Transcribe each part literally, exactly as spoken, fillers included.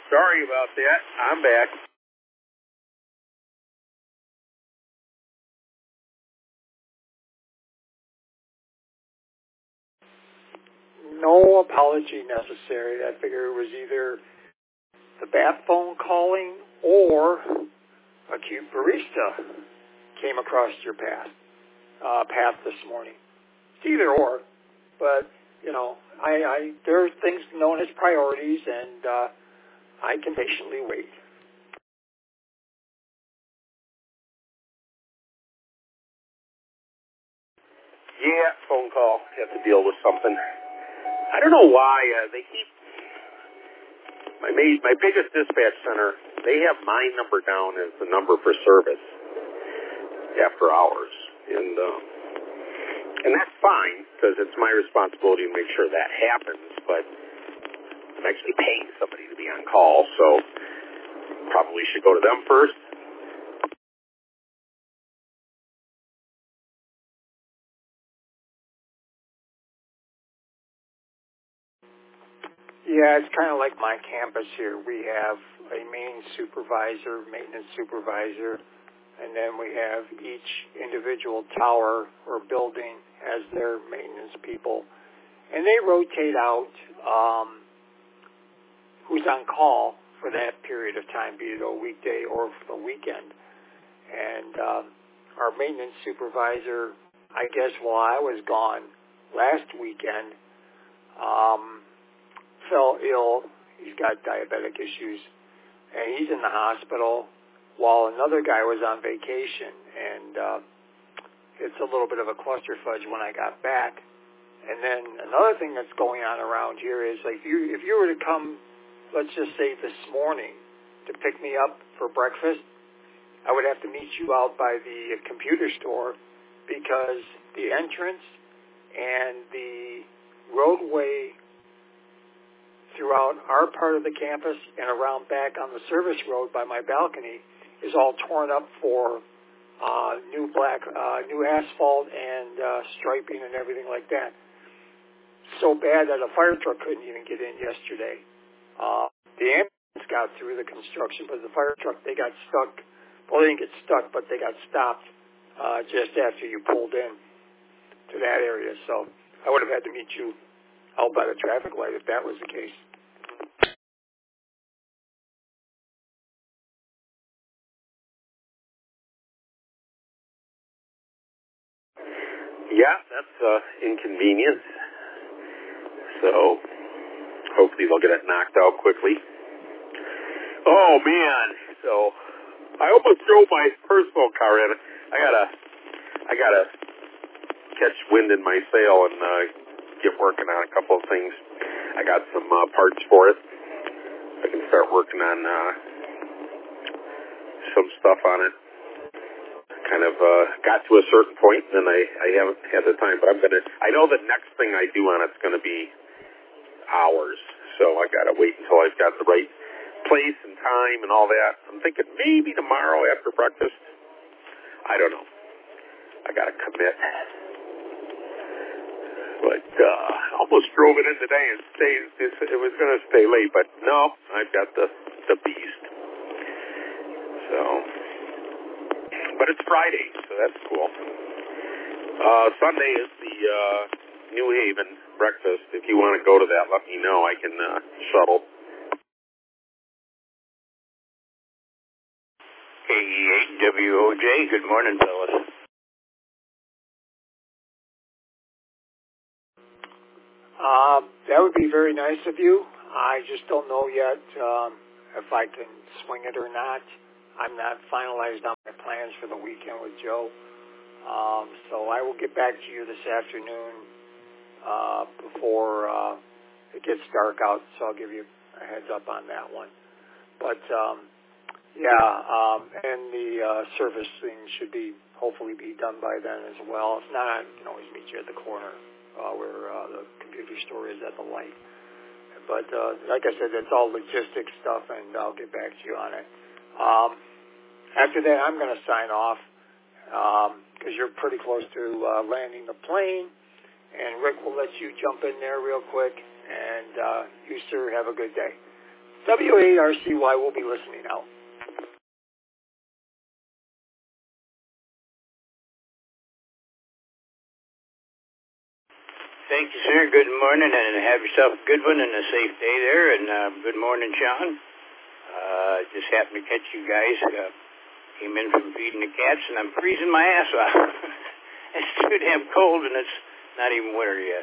Sorry about that. I'm back. No apology necessary. I figure it was either the bat phone calling or a cute barista came across your path, uh, path this morning. It's either or, but, you know, I, I there are things known as priorities, and uh, I can patiently wait. Yeah, phone call. Have to deal with something. I don't know why uh, they keep my ma- my biggest dispatch center. They have my number down as the number for service after hours, and uh, and that's fine because it's my responsibility to make sure that happens. But I'm actually paying somebody to be on call, so probably should go to them first. Yeah, it's kind of like my campus here. We have a main supervisor, maintenance supervisor, and then we have each individual tower or building has their maintenance people. And they rotate out um, who's on call for that period of time, be it a weekday or for the weekend. And um, our maintenance supervisor, I guess while I was gone last weekend, um, fell ill. He's got diabetic issues, and he's in the hospital while another guy was on vacation. And uh, it's a little bit of a clusterfudge when I got back. And then another thing that's going on around here is, like, you, if you were to come, let's just say this morning, to pick me up for breakfast, I would have to meet you out by the computer store because the entrance and the roadway throughout our part of the campus and around back on the service road by my balcony is all torn up for uh, new black, uh, new asphalt and uh, striping and everything like that. So bad that a fire truck couldn't even get in yesterday. Uh, the ambulance got through the construction, but the fire truck, they got stuck. Well, they didn't get stuck, but they got stopped uh, just after you pulled in to that area. So I would have had to meet you out by the traffic light if that was the case. Yeah, that's uh, inconvenience. So hopefully they'll get it knocked out quickly. Oh man! So I almost drove my personal car in. I gotta, I gotta catch wind in my sail and uh, get working on a couple of things. I got some uh, parts for it. I can start working on uh, some stuff on it. Kind of uh, got to a certain point, and I, I haven't had the time. But I'm gonna. I know the next thing I do on it's gonna be hours. So I gotta wait until I've got the right place and time and all that. I'm thinking maybe tomorrow after breakfast. I don't know. I gotta commit. But uh, almost drove it in today and stayed. It was gonna stay late, but no, I've got the the beast. So. But it's Friday, so that's cool. Uh, Sunday is the uh, New Haven breakfast. If you want to go to that, let me know. I can uh, shuttle. K E eight W O J, good morning, fellas. Um, that would be very nice of you. I just don't know yet um, if I can swing it or not. I'm not finalized on my plans for the weekend with Joe. Um, so I will get back to you this afternoon uh, before uh, it gets dark out, so I'll give you a heads up on that one. But, um, yeah, um, and the uh, servicing should be hopefully be done by then as well. If not, I can always meet you at the corner uh, where uh, the computer store is at the light. But uh, like I said, it's all logistics stuff, and I'll get back to you on it. Um, after that, I'm going to sign off because um, you're pretty close to uh, landing the plane, and Rick will let you jump in there real quick, and uh, you, sir, have a good day. W A R C Y will be listening out. Thank you, sir. Good morning, and have yourself a good one and a safe day there. And uh, good morning, Sean. Uh, just happened to catch you guys. Uh, came in from feeding the cats, and I'm freezing my ass off. It's too damn cold, and it's not even winter yet.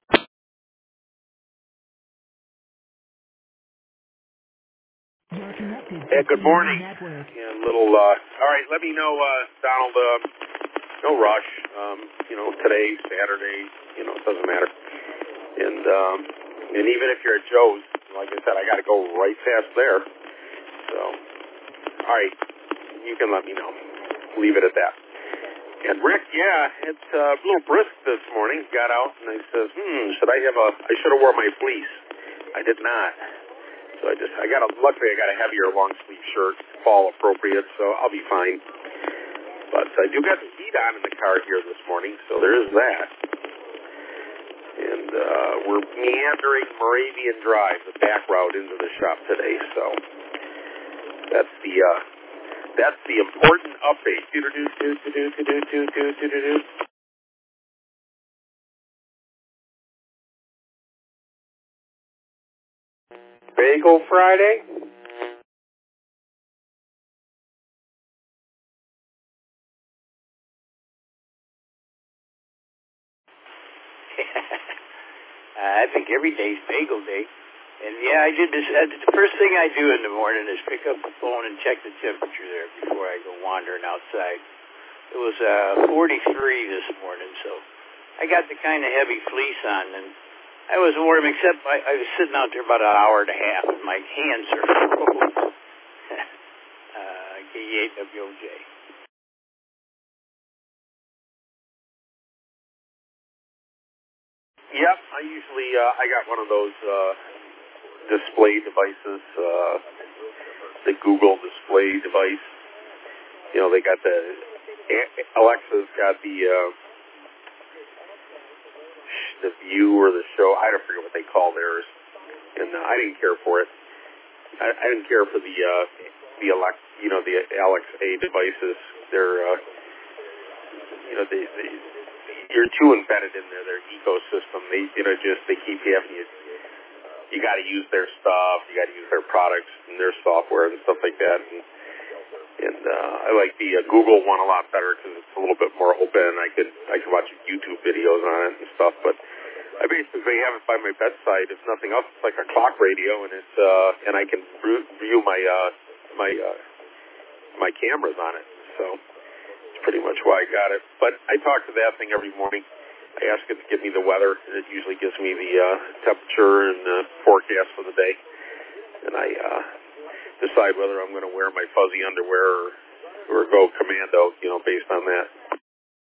Hey, good morning. Yeah, a little, uh, all right, let me know, uh, Donald, uh, no rush. Um, you know, today, Saturday, you know, it doesn't matter. And, um, and even if you're at Joe's, like I said, I got to go right past there. So, all right, you can let me know. Leave it at that. And Rick, yeah, it's uh, a little brisk this morning. Got out and I says, hmm, should I have a, I should have wore my fleece. I did not. So I just, I got a, luckily I got a heavier long sleeve shirt, fall appropriate, so I'll be fine. But I do got the heat on in the car here this morning, so there is that. And uh, we're meandering Moravian Drive, the back route into the shop today, so that's the, uh, that's the important update. Do-do-do-do-do-do-do-do-do-do-do-do. Bagel Friday? I think every day's bagel day. And yeah, I did this. Uh, the first thing I do in the morning is pick up the phone and check the temperature there before I go wandering outside. It was uh, forty-three this morning, so I got the kind of heavy fleece on, and I was warm, except I, I was sitting out there about an hour and a half, and my hands are frozen. uh, K E eight W O J. Yep, I usually, uh, I got one of those uh, display devices, uh, the Google display device. You know, they got the, Alexa's got the, uh, the view or the show, I don't forget what they call theirs, and uh, I didn't care for it. I, I didn't care for the, uh, the Alex, you know, the Alexa devices. They're, uh, you know, they, they you're too embedded in their, their ecosystem. They, you know, just, they keep having you, you got to use their stuff, you got to use their products and their software and stuff like that. And, and uh, I like the uh, Google one a lot better because it's a little bit more open. I could, I could watch YouTube videos on it and stuff. But I basically have it by my bedside. If nothing else, it's like a clock radio, and it's, uh, and I can view my, uh, my, uh, my cameras on it. So pretty much why I got it. But I talk to that thing every morning. I ask it to give me the weather, and it usually gives me the uh, temperature and uh, forecast for the day. And I uh, decide whether I'm going to wear my fuzzy underwear or, or go commando, you know, based on that.